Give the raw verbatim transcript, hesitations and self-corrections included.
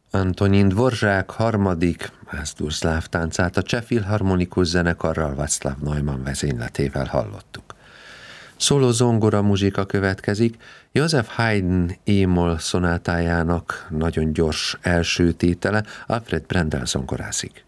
Antonín Dvořák harmadik házdúszláv táncát a Cseh Filharmonikus Zenekarral Václav Neumann vezényletével hallottuk. Szóló zongora muzsika következik, Joseph Haydn E-moll szonátájának nagyon gyors első tétele, Alfred Brendel zongorázik.